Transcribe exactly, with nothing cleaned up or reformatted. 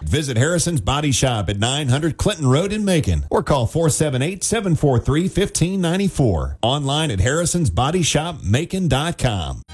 Visit Harrison's Body Shop at nine hundred Clinton Road in Macon or call four seven eight, seven four three, one five nine four. Online at harrisons body shop macon dot com.